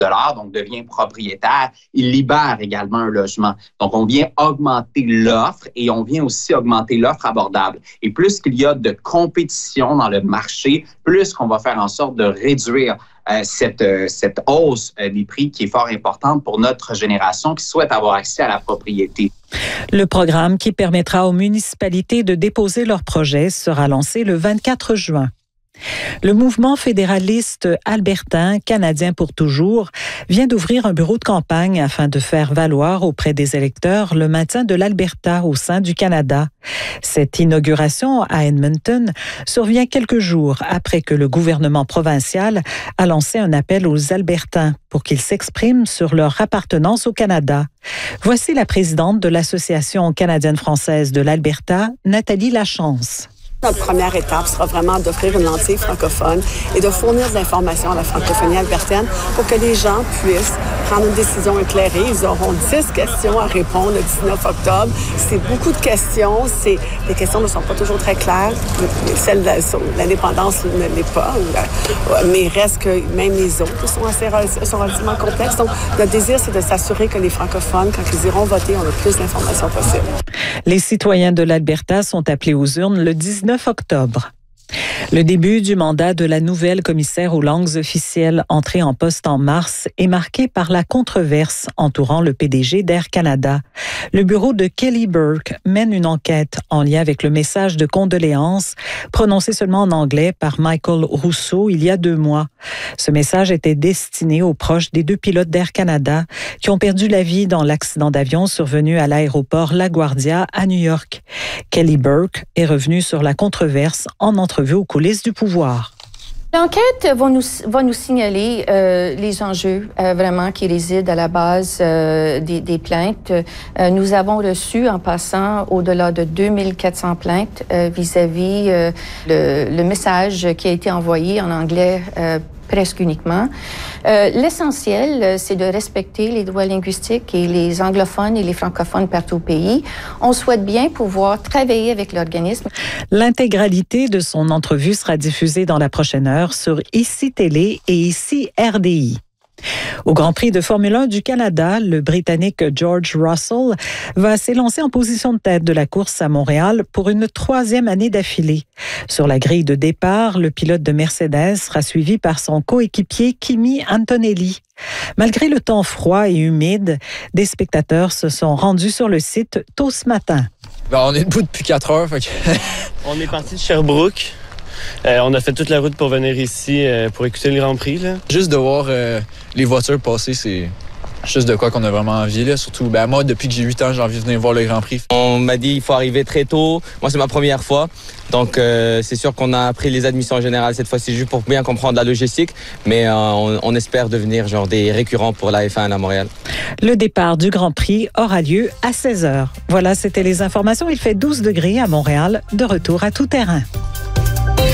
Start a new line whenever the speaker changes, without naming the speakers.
donc devient propriétaire, il libère également un logement. Donc, on vient augmenter l'offre et on vient aussi augmenter l'offre abordable. Et plus qu'il y a de compétition dans le marché, plus qu'on va faire en sorte de réduire cette hausse des prix qui est fort importante pour notre génération qui souhaite avoir accès à la propriété.
Le programme qui permettra aux municipalités de déposer leurs projets sera lancé le 24 juin. Le mouvement fédéraliste albertain Canadien pour toujours vient d'ouvrir un bureau de campagne afin de faire valoir auprès des électeurs le maintien de l'Alberta au sein du Canada. Cette inauguration à Edmonton survient quelques jours après que le gouvernement provincial a lancé un appel aux Albertains pour qu'ils s'expriment sur leur appartenance au Canada. Voici la présidente de l'Association canadienne-française de l'Alberta, Nathalie Lachance.
Notre première étape sera vraiment d'offrir une lentille francophone et de fournir de l'information à la francophonie albertaine pour que les gens puissent prendre une décision éclairée. Ils auront 10 questions à répondre le 19 octobre. C'est beaucoup de questions. Les questions ne sont pas toujours très claires. Celle sur l'indépendance ne l'est pas. Mais il reste que même les autres sont relativement complexes. Donc, notre désir, c'est de s'assurer que les francophones, quand ils iront voter, ont le plus d'informations possible.
Les citoyens de l'Alberta sont appelés aux urnes le 19 octobre. Le début du mandat de la nouvelle commissaire aux langues officielles entrée en poste en mars est marqué par la controverse entourant le PDG d'Air Canada. Le bureau de Kelly Burke mène une enquête en lien avec le message de condoléances prononcé seulement en anglais par Michael Rousseau il y a 2 mois. Ce message était destiné aux proches des 2 pilotes d'Air Canada qui ont perdu la vie dans l'accident d'avion survenu à l'aéroport LaGuardia à New York. Kelly Burke est revenu sur la controverse en entrevue aux coulisses du pouvoir.
L'enquête va nous signaler les enjeux vraiment qui résident à la base des plaintes. Nous avons reçu en passant au-delà de 2400 plaintes vis-à-vis le message qui a été envoyé en anglais presque uniquement. L'essentiel, c'est de respecter les droits linguistiques et les anglophones et les francophones partout au pays. On souhaite bien pouvoir travailler avec l'organisme.
L'intégralité de son entrevue sera diffusée dans la prochaine heure sur ICI Télé et ICI RDI. Au Grand Prix de Formule 1 du Canada, le Britannique George Russell va s'élancer en position de tête de la course à Montréal pour une 3e année d'affilée. Sur la grille de départ, le pilote de Mercedes sera suivi par son coéquipier Kimi Antonelli. Malgré le temps froid et humide, des spectateurs se sont rendus sur le site tôt ce matin.
On est debout depuis 4 heures.
On est parti de Sherbrooke. On a fait toute la route pour venir ici pour écouter le Grand Prix. Là.
Juste de voir les voitures passer, c'est juste de quoi qu'on a vraiment envie. Là. Surtout, moi, depuis que j'ai 8 ans, j'ai envie de venir voir le Grand Prix.
On m'a dit qu'il faut arriver très tôt. Moi, c'est ma première fois. Donc, c'est sûr qu'on a pris les admissions générales cette fois-ci juste pour bien comprendre la logistique. Mais on espère devenir des récurrents pour la F1 à Montréal.
Le départ du Grand Prix aura lieu à 16h. Voilà, c'était les informations. Il fait 12 degrés à Montréal. De retour à tout terrain.